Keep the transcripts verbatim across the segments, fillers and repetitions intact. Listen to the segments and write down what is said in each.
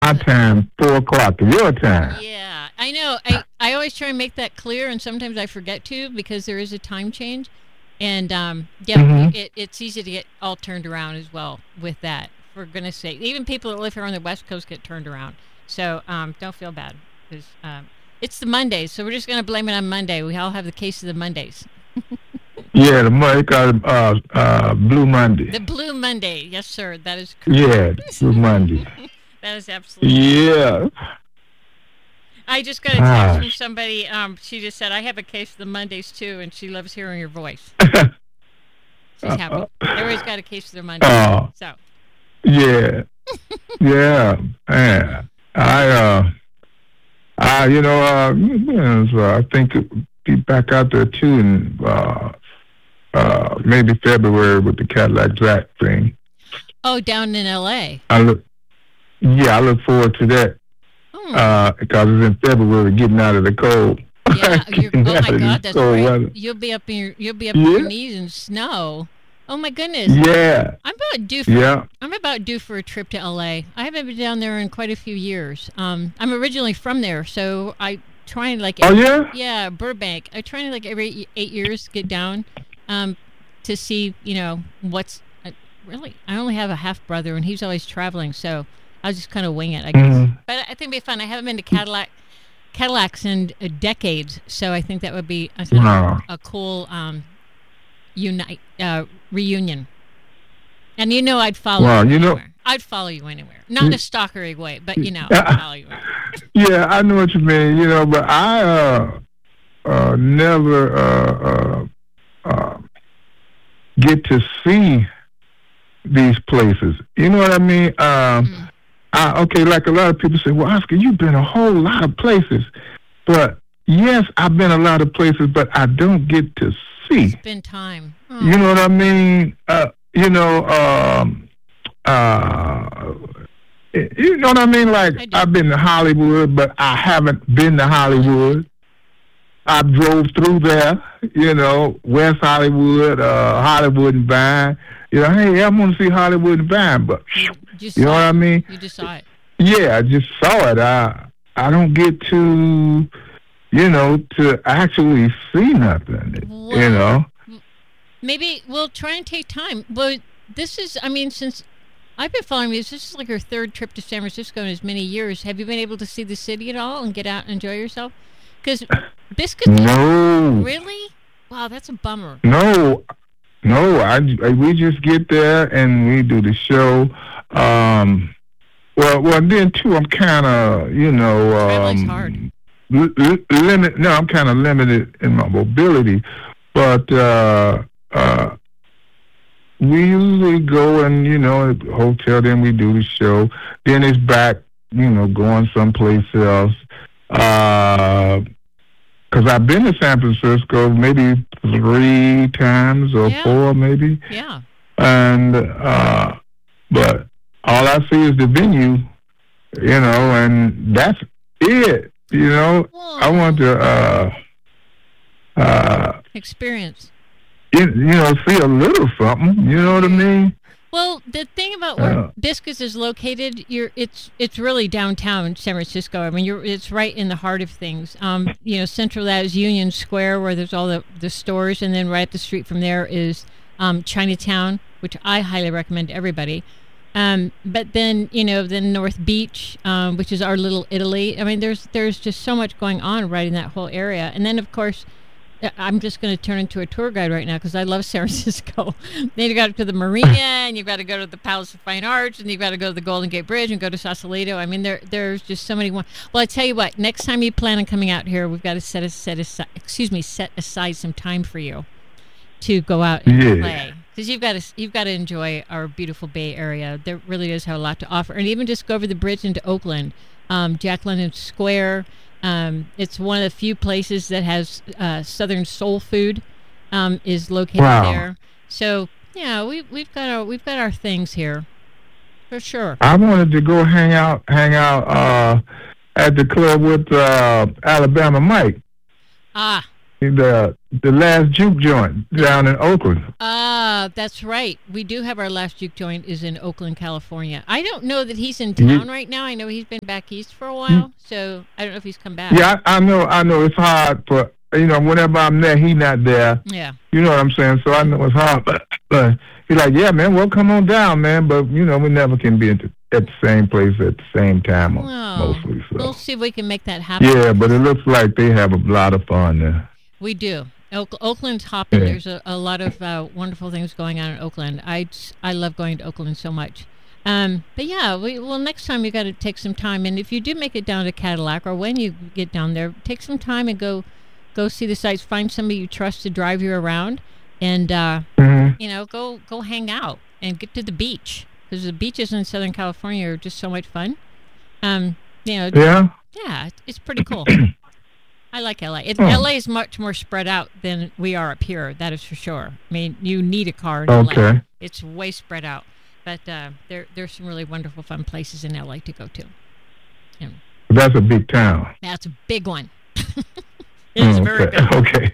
my time, four o'clock your time. Yeah, I know. I, I always try and make that clear, and sometimes I forget to because there is a time change. And, um, yeah, mm-hmm. it, it's easy to get all turned around as well with that, for goodness sake. Even people that live here on the West Coast get turned around. So um, don't feel bad. Because um, it's the Mondays, so we're just going to blame it on Monday. We all have the case of the Mondays. Yeah, the Monday called uh, uh, Blue Monday. The Blue Monday, yes, sir. That is correct. Yeah, Blue Monday. That is absolutely yeah. I just got a text from somebody. Um, she just said, I have a case of the Mondays, too, and she loves hearing your voice. She's happy. Everybody's got a case of their Mondays. Uh, so. Yeah. yeah. Man. I, uh, I, you know, uh, you know so I think it would be back out there, too, in uh, uh, maybe February with the Cadillac Jack thing. Oh, down in L A I look, yeah, I look forward to that. Uh, because it's in February, getting out of the cold. Yeah, you're, oh my God, that's right. Weather. You'll be up in your, you'll be up yeah. in your knees in snow. Oh my goodness. Yeah. I'm about due for. Yeah. I'm about due for a trip to L A. I haven't been down there in quite a few years. Um, I'm originally from there, so I try and like. Every, oh yeah. Yeah, Burbank. I try to like every eight years get down, um, to see you know what's uh, really. I only have a half brother, and he's always traveling, so. I'll just kind of wing it, I guess. Mm-hmm. But I think it'd be fun. I haven't been to Cadillac, Cadillacs in uh, decades, so I think that would be a, kind wow. of a cool um, unite uh, reunion. And you know, I'd follow wow, you, you anywhere. Know, I'd follow you anywhere, not in a stalkery way, but you know, I'd follow you. Yeah, I know what you mean. You know, but I uh, uh, never uh, uh, uh, get to see these places. You know what I mean? Um, mm. I, okay, like a lot of people say, well, Oscar, you've been a whole lot of places. But, yes, I've been a lot of places, but I don't get to see. Spend time. Oh. You know what I mean? Uh, you know, um, uh, you know what I mean? Like, I've been to Hollywood, but I haven't been to Hollywood. I drove through there, you know, West Hollywood, uh, Hollywood and Vine. You know, hey, I want to see Hollywood and Vine, but you, you know what I mean? You just saw it. Yeah, I just saw it. I I don't get to, you know, to actually see nothing. Well, you know. Maybe we'll try and take time. But this is, I mean, since I've been following this, this is like your third trip to San Francisco in as many years. Have you been able to see the city at all and get out and enjoy yourself? Because Biscuit. No. Really? Wow, that's a bummer. No. No, I, we just get there and we do the show. Um, well, well, then too, I'm kind of, you know, Traveling's hard. Li- li- limit. No, I'm kind of limited in my mobility, but uh, uh, we usually go and you know, at the hotel. Then we do the show. Then it's back, you know, going someplace else. Uh, Because I've been to San Francisco maybe three times or yeah. four, maybe. Yeah. And, uh, but all I see is the venue, you know, and that's it, you know. Whoa. I want to, uh, uh, experience. You, you know, see a little something, you know what I mean? Well, the thing about where uh, Biscuits is located, you're it's it's really downtown San Francisco. I mean, you're it's right in the heart of things. Um, you know, central that is Union Square, where there's all the, the stores, and then right up the street from there is um, Chinatown, which I highly recommend to everybody. Um, but then you know, then North Beach, um, which is our little Italy. I mean, there's there's just so much going on right in that whole area, and then of course. I'm just going to turn into a tour guide right now because I love San Francisco. Then you got to go to the marina, and you've got to go to the Palace of Fine Arts, and you've got to go to the Golden Gate Bridge and go to Sausalito. I mean, there there's just so many. Well, I tell you what. Next time you plan on coming out here, we've got to set a, set aside. Excuse me, set aside some time for you to go out and yeah. play because you've got to you've got to enjoy our beautiful Bay Area. There really does have a lot to offer, and even just go over the bridge into Oakland, um, Jack London Square. Um, it's one of the few places that has uh, Southern soul food. Um, is located wow. there. So yeah, we we've got our we've got our things here, for sure. I wanted to go hang out hang out uh, at the club with uh, Alabama Mike. Ah. The the last juke joint down in Oakland. Ah, uh, that's right. We do have our last juke joint is in Oakland, California. I don't know that he's in town yeah. right now. I know he's been back east for a while, so I don't know if he's come back. Yeah, I, I know. I know it's hard, but you know, whenever I'm there, he's not there. Yeah. You know what I'm saying? So I know it's hard, but, but he's like, yeah, man, well, come on down, man. But you know, we never can be at the, at the same place at the same time, well, mostly. So we'll see if we can make that happen. Yeah, but it looks like they have a lot of fun there. We do. Oak, Oakland's hopping. Yeah. There's a, a lot of uh, wonderful things going on in Oakland. I, I love going to Oakland so much. Um, but yeah, we, well, next time you got to take some time. And if you do make it down to Cadillac, or when you get down there, take some time and go go see the sights. Find somebody you trust to drive you around, and uh, mm-hmm. you know, go go hang out and get to the beach, because the beaches in Southern California are just so much fun. Um, you know, yeah, yeah, it's pretty cool. I like L A. It, oh. L A is much more spread out than we are up here. That is for sure. I mean, you need a car in okay. L A. It's way spread out. But uh, there, there's some really wonderful, fun places in L A to go to. And that's a big town. That's a big one. It's oh, okay. very big. Okay.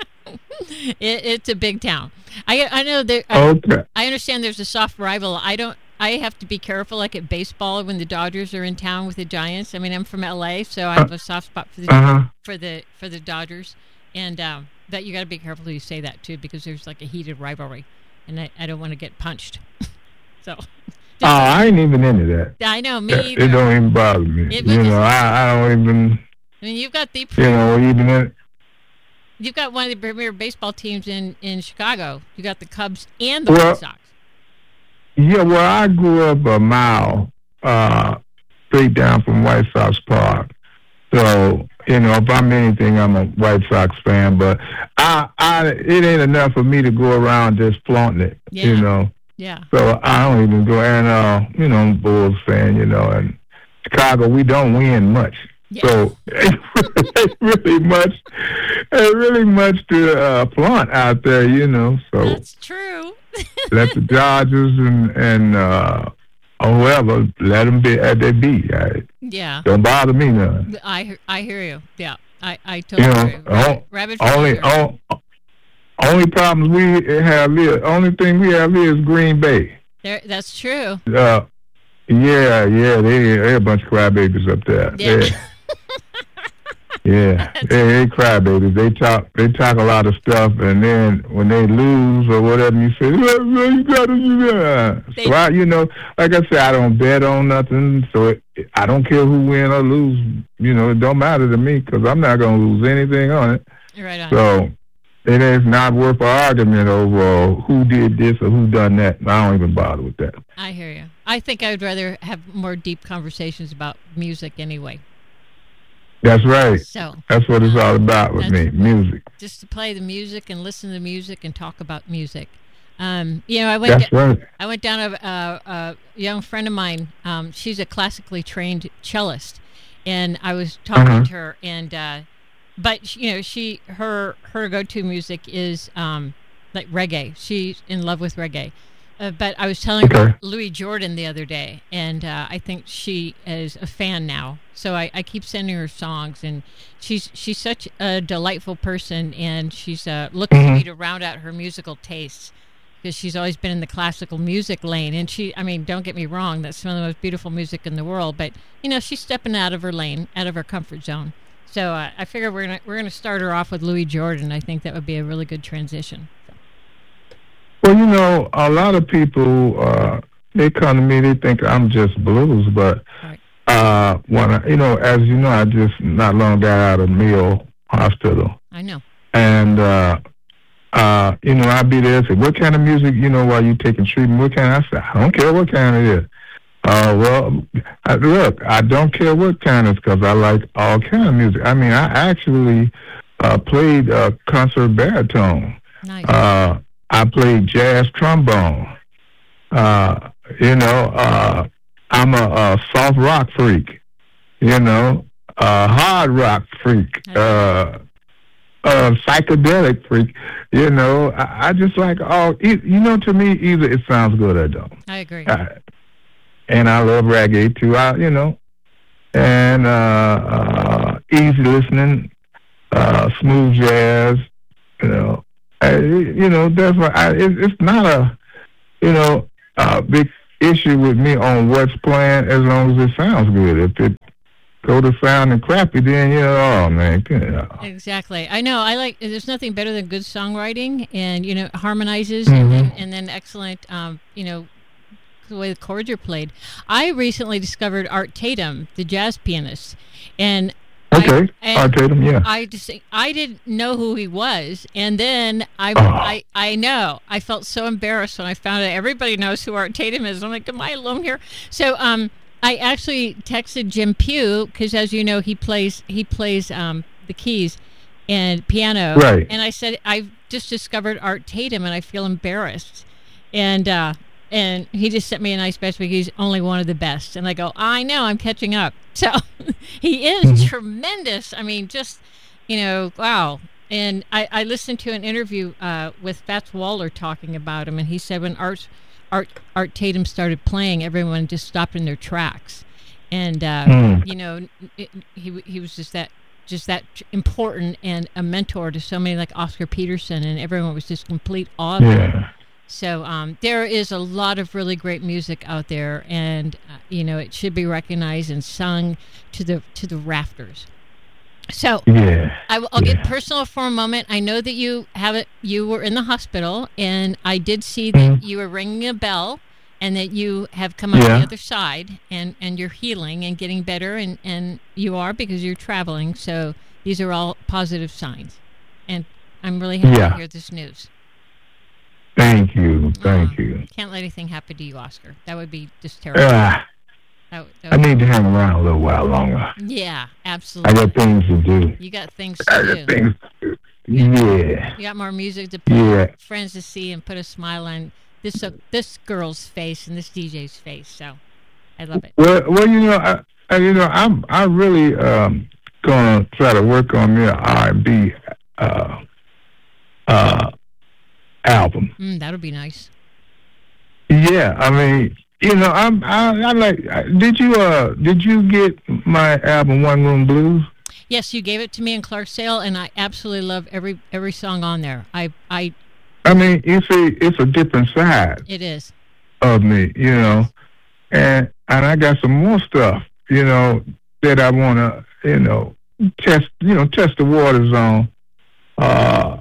it, it's a big town. I I know there. I, okay. I understand there's a soft rival. I don't. I have to be careful, like at baseball, when the Dodgers are in town with the Giants. I mean, I'm from L A, so I have a soft spot for the uh-huh. for the for the Dodgers, and um, that you got to be careful who you say that to, because there's like a heated rivalry, and I, I don't want to get punched. so. Oh, I ain't even into that. I know, me either. It don't even bother me. It, you know, I, I don't even. I mean, you've got the. You know, even in, you've got one of the premier baseball teams in, in Chicago. You got the Cubs and the well, White Sox. Yeah, well, I grew up a mile uh, straight down from White Sox Park. So, you know, if I'm anything, I'm a White Sox fan. But I, I, it ain't enough for me to go around just flaunting it, yeah. you know. Yeah. So I don't even go, and, uh, you know, I'm a Bulls fan, you know, and Chicago, we don't win much. Yeah. So it's really much, it's really much to uh, flaunt out there, you know. So that's true. Let the Dodgers and and uh, or whoever, let them be at their beat. I, yeah. Don't bother me none. I I hear you. Yeah. I I totally you know, agree. Rabbit, rabbit only all, only problems we have here. Only thing we have here is Green Bay. There, that's true. Uh, yeah, yeah, they they're a bunch of crybabies up there. Yeah. Yeah, they, they crybabies. They talk, they talk a lot of stuff, and then when they lose or whatever, you say, oh, you gotta do that. They, so I, you know, like I said, I don't bet on nothing, so it, I don't care who win or lose. You know, it don't matter to me because I'm not gonna lose anything on it. Right on. So it is not worth an argument over who did this or who done that. I don't even bother with that. I hear you. I think I would rather have more deep conversations about music anyway. That's right. So that's what it's all about with me, music. Just to play the music and listen to the music and talk about music. Um, you know, I went. That's da- right. I went down a, a, a young friend of mine. Um, she's a classically trained cellist, and I was talking uh-huh. to her. And uh, but you know, she her her go-to music is um, like reggae. She's in love with reggae. Uh, but I was telling okay. her Louis Jordan the other day, and uh, I think she is a fan now. So I, I keep sending her songs, and she's she's such a delightful person, and she's uh, looking mm-hmm. for me to round out her musical tastes, because she's always been in the classical music lane. And she, I mean, don't get me wrong, that's some of the most beautiful music in the world, but you know, she's stepping out of her lane, out of her comfort zone. So uh, I figure we're gonna we're gonna start her off with Louis Jordan. I think that would be a really good transition. Well, you know, a lot of people, uh, they come to me, they think I'm just blues, but right. uh, when I, you know, as you know, I just not long got out of Mayo Hospital. I know. And, uh, uh, you know, I'd be there and say, what kind of music, you know, while you taking treatment, what kind? I said, I don't care what kind it is. Uh, well, I, look, I don't care what kind it's because I like all kind of music. I mean, I actually uh, played uh, concert baritone. Nice. Uh, I played jazz trombone. Uh, you know, uh, I'm a, a soft rock freak. You know, a hard rock freak. Uh, a psychedelic freak. You know, I, I just like all. You know, to me, either it sounds good or don't. I agree. I, and I love reggae too. I, you know, and uh, uh, easy listening, uh, smooth jazz. You know, I, you know that's why I, it, it's not a, you know, a big issue with me on what's playing as long as it sounds good. If it go to sounding crappy, then you know, oh man, you know. Exactly. I know. I like. There's nothing better than good songwriting, and you know, harmonizes, Mm-hmm. and then and then excellent, um, you know, the way the chords are played. I recently discovered Art Tatum, the jazz pianist, and Okay, I, and Art Tatum, yeah. I just I didn't know who he was, and then I Oh. I I know I felt so embarrassed when I found out everybody knows who Art Tatum is. I'm like, am I alone here? So um, I actually texted Jim Pugh because, as you know, he plays he plays um the keys and piano, Right. and I said I've just discovered Art Tatum, and I feel embarrassed, and uh. And he just sent me a nice message. He's only one of the best. And I go, I know, I'm catching up. So he is Mm-hmm. tremendous. I mean, just, you know, wow. And I, I listened to an interview uh, with Fats Waller talking about him. And he said when Art, Art, Art Tatum started playing, everyone just stopped in their tracks. And, uh, Mm. you know, it, he he was just that just that important and a mentor to so many, like Oscar Peterson. And everyone was just complete awe of him. Yeah. So um, there is a lot of really great music out there, and uh, you know it should be recognized and sung to the to the rafters. So Yeah. I, will I'll yeah. get personal for a moment. I know that you have it. You were in the hospital, and I did see that Mhm. you were ringing a bell, and that you have come out Yeah. the other side, and, and you're healing and getting better, and, and you are because you're traveling. So these are all positive signs, and I'm really happy Yeah. to hear this news. Thank you. Thank Oh, you. Can't let anything happen to you, Oscar. That would be just terrible. Ah, That would- that I would- need to hang around a little while longer. yeah, I absolutely. got things to do. You got things I to got do. things to do. Yeah. You got more music to play, Yeah. friends to see, and put a smile on this uh, this girl's face and this D J's face. So I love it. Well, well, you know, I, I you know, I'm I really um gonna try to work on me an R and B uh uh album. Mm, that'll be nice. Yeah, I mean, you know, I'm I, I like. Did you uh did you get my album One Room Blues? Yes, you gave it to me in Clarksdale, and I absolutely love every every song on there. I I I mean, it's a it's a different side it is. of me, you know, and and I got some more stuff, you know, that I want to, you know, test, you know, test the waters on. Uh,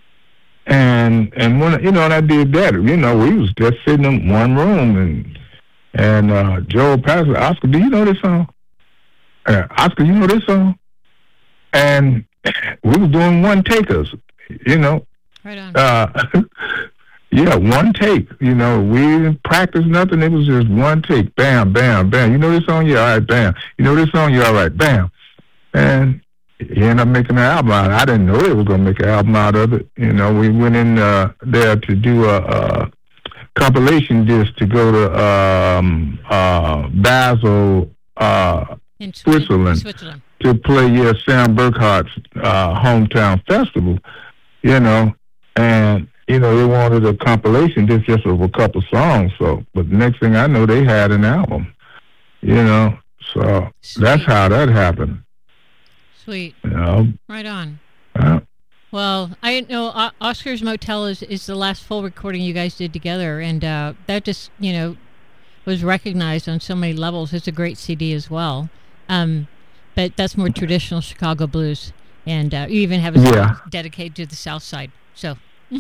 and and when you know, and I did that, you know, we was just sitting in one room, and and uh, Joe Pastor, Oscar, do you know this song? Uh, Oscar, you know this song? And we was doing one takers, you know. Right on. Uh, yeah, one take. You know, we didn't practice nothing. It was just one take. Bam, bam, bam. You know this song? Yeah, all right, bam. You know this song? Yeah, all right, bam. And he ended up making an album out of it. I didn't know they were going to make an album out of it. You know, we went in uh, there to do a, a compilation disc to go to um, uh, Basel, uh, In Swi- Switzerland. Switzerland. to play, yeah, Sam Burkhart's uh, hometown festival, you know, and, you know, they wanted a compilation disc just of a couple songs, so, but the next thing I know, they had an album, you know, so Sweet. that's how that happened, Sweet. you know. Right on. Uh, Well, I know O- Oscar's Motel is, is the last full recording you guys did together, and uh, that just, you know, was recognized on so many levels. It's a great C D as well. Um, but that's more traditional Chicago blues, and uh, you even have a Yeah. song dedicated to the South Side. So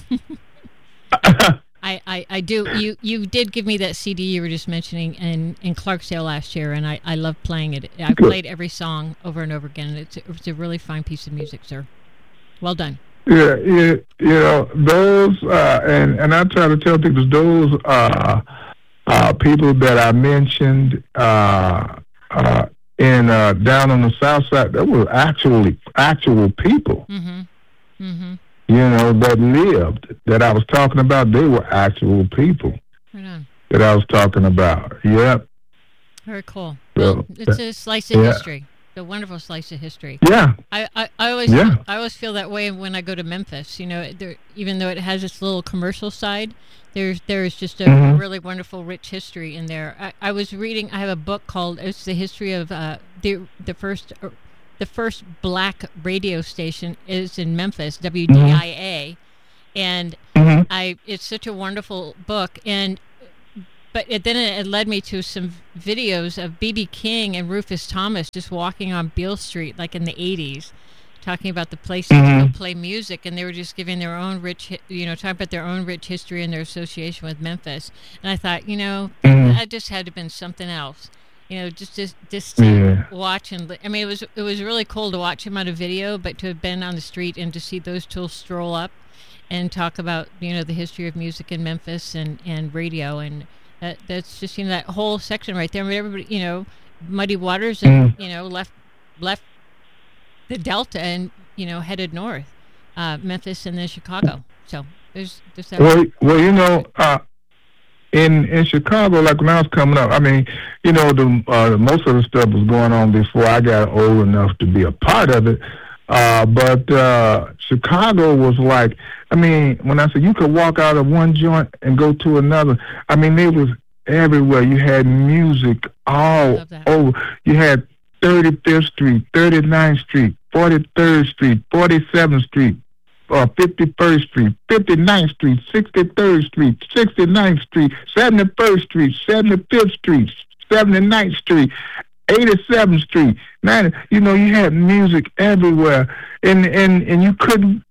I, I, I do. You you did give me that C D you were just mentioning in, in Clarksdale last year, and I, I love playing it. I've Good. played every song over and over again. And it's it's a really fine piece of music, sir. Well done. yeah, yeah, you know, those, uh, and, and I try to tell people, those uh, uh, people that I mentioned uh, uh, in uh, down on the South Side, they were actually actual people. Mm-hmm. Mm-hmm. You know, that lived, that I was talking about, they were actual people Right on. that I was talking about. Yep. Very cool. So, Well, it's a slice of yeah. history. A wonderful slice of history. Yeah. I, I, I always Yeah. I always feel that way when I go to Memphis. You know, there, even though it has this little commercial side, there's there is just a Mhm. really wonderful, rich history in there. I, I was reading. I have a book called "It's the History of uh, the the First the first black radio station is in Memphis, W D I A, mm-hmm. and mm-hmm. I it's such a wonderful book. And but it, then it, it led me to some videos of B B King and Rufus Thomas just walking on Beale Street, like in the eighties, talking about the places mm-hmm. to go play music, and they were just giving their own rich, you know, talking about their own rich history and their association with Memphis. And I thought, you know, mm-hmm. that just had to have been something else. You know, just just just to yeah. watch and I mean, it was it was really cool to watch him on a video, but to have been on the street and to see those two stroll up and talk about, you know, the history of music in Memphis and, and radio, and that, that's just, you know, that whole section right there. I mean, everybody, you know, Muddy Waters and mm. you know left left the Delta and, you know, headed north, uh, Memphis and then Chicago. So there's there's that. Well, well, you know. Uh, In in Chicago, like when I was coming up, I mean, you know, the uh, most of the stuff was going on before I got old enough to be a part of it. Uh, but uh, Chicago was like, I mean, when I said you could walk out of one joint and go to another, I mean, it was everywhere. You had music all over. You had thirty-fifth Street, thirty-ninth Street, forty-third Street, forty-seventh Street. Uh, fifty-first Street, fifty-ninth Street, sixty-third Street, sixty-ninth Street, seventy-first Street, seventy-fifth Street, seventy-ninth Street, eighty-seventh Street. Man, you know, you had music everywhere, and and, and you couldn't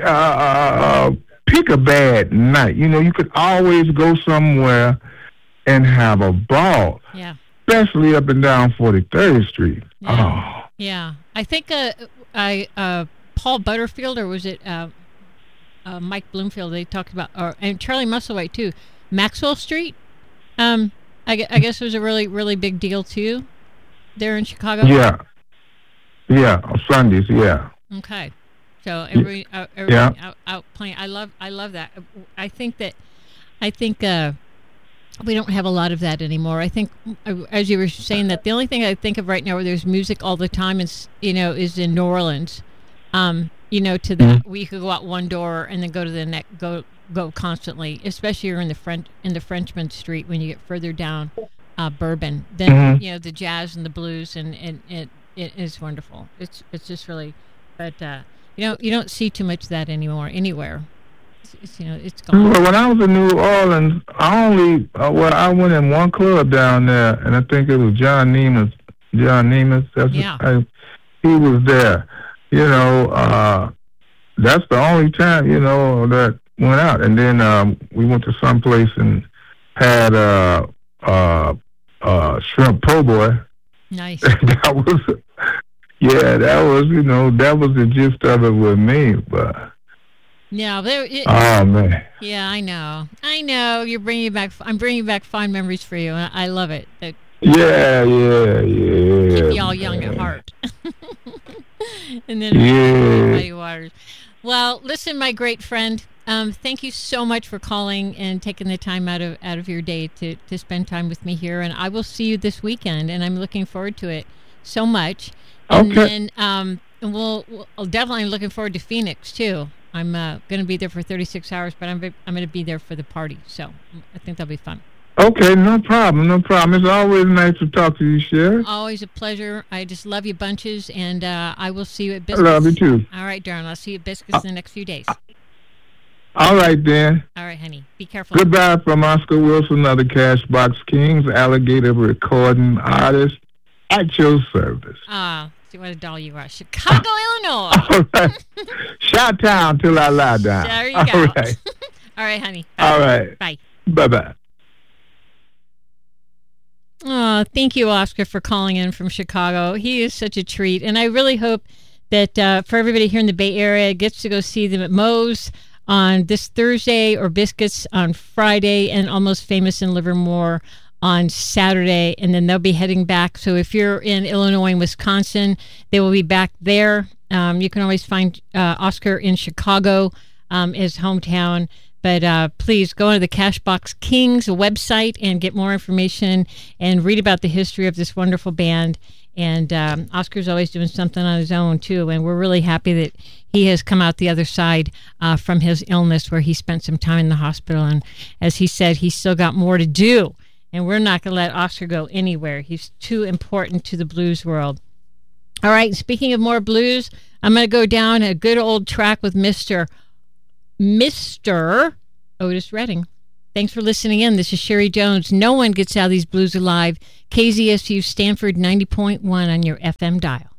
uh, pick a bad night. You know, you could always go somewhere and have a ball. Yeah. Especially up and down forty-third Street. Yeah. Oh. Yeah. I think uh, I... Uh, Paul Butterfield, or was it uh, uh, Mike Bloomfield? They talked about, or and Charlie Musselwhite too. Maxwell Street, um, I, I guess was a really, really big deal too, there in Chicago. Yeah, yeah, on Sundays, yeah. Okay, so every, uh, everybody yeah. out, out playing. I love, I love that. I think that, I think uh, we don't have a lot of that anymore. I think, as you were saying, that the only thing I think of right now where there's music all the time is, you know, is in New Orleans. Um, you know, to that mm-hmm. where you could go out one door and then go to the next, go go constantly. Especially you're in the French in the Frenchman Street when you get further down uh, Bourbon. Then mm-hmm. you know the jazz and the blues, and, and it it is wonderful. It's it's just really, but uh, you know you don't see too much of that anymore anywhere. It's, it's, you know, it's gone. Well, when I was in New Orleans, I only uh, well I went in one club down there, and I think it was John Neiman's. John Neiman's. That's yeah. I, he was there. You know, uh, that's the only time, you know, that went out. And then um, we went to some place and had uh, uh, uh, shrimp po' boy. Nice. That was, yeah, that was, you know, that was the gist of it with me. But yeah, there. It, oh man. Yeah, I know. I know. You're bringing back. I'm bringing back fond memories for you, and I love it. That, yeah, yeah, yeah. Keep you all young man. At heart. And then yeah. Muddy Waters. Well, listen, my great friend. Um, thank you so much for calling and taking the time out of out of your day to, to spend time with me here. And I will see you this weekend, and I'm looking forward to it so much. And okay. then um, and we'll, we'll definitely looking forward to Phoenix too. I'm uh, going to be there for thirty-six hours, but I'm I'm going to be there for the party, so I think that'll be fun. Okay, no problem, no problem. It's always nice to talk to you, Sherry. Always a pleasure. I just love you bunches, and uh, I will see you at Biscuits. I love you, too. All right, darling. I'll see you at Biscuits uh, in the next few days. All right, then. All right, honey. Be careful. Goodbye from Oscar Wilson of the Cashbox Kings, alligator recording artist, at your service. Ah, see what a doll you are. Chicago, Illinois. All right. Chi-town till I lie down. There you All go. Right. All right, honey. Bye. All right. Bye. Bye-bye. Oh, thank you, Oscar, for calling in from Chicago. He is such a treat, and I really hope that uh, for everybody here in the Bay Area gets to go see them at Moe's on this Thursday, or Biscuits on Friday, and Almost Famous in Livermore on Saturday, and then they'll be heading back. So if you're in Illinois and Wisconsin, they will be back there. Um, you can always find uh, Oscar in Chicago, um, his hometown. But uh, please go onto the Cashbox Kings website and get more information and read about the history of this wonderful band. And um, Oscar's always doing something on his own, too. And we're really happy that he has come out the other side uh, from his illness, where he spent some time in the hospital. And as he said, he's still got more to do. And we're not going to let Oscar go anywhere. He's too important to the blues world. All right, speaking of more blues, I'm going to go down a good old track with Mister Mister Otis Redding. Thanks for listening in. This is Sherry Jones. No one gets out of these blues alive. K Z S U Stanford ninety point one on your F M dial.